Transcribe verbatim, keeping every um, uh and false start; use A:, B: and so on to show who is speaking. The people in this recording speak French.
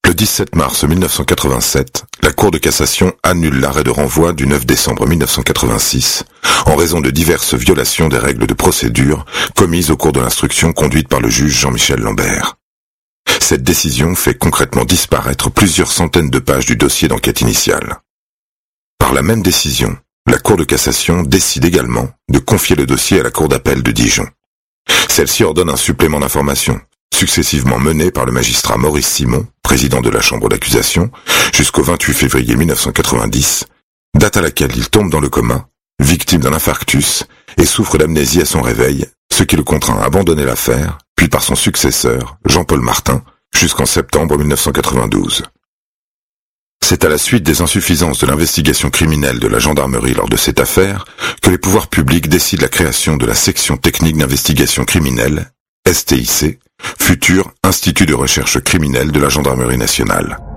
A: Le dix-sept mars mille neuf cent quatre-vingt-sept, la Cour de cassation annule l'arrêt de renvoi du neuf décembre mille neuf cent quatre-vingt-six en raison de diverses violations des règles de procédure commises au cours de l'instruction conduite par le juge Jean-Michel Lambert. Cette décision fait concrètement disparaître plusieurs centaines de pages du dossier d'enquête initiale. Par la même décision, la Cour de cassation décide également de confier le dossier à la Cour d'appel de Dijon. Celle-ci ordonne un supplément d'information, successivement mené par le magistrat Maurice Simon, président de la chambre d'accusation, jusqu'au vingt-huit février mille neuf cent quatre-vingt-dix, date à laquelle il tombe dans le coma, victime d'un infarctus, et souffre d'amnésie à son réveil, ce qui le contraint à abandonner l'affaire, puis par son successeur, Jean-Paul Martin, jusqu'en septembre mille neuf cent quatre-vingt-douze. C'est à la suite des insuffisances de l'investigation criminelle de la gendarmerie lors de cette affaire que les pouvoirs publics décident la création de la section technique d'investigation criminelle, S T I C, futur Institut de recherche criminelle de la gendarmerie nationale.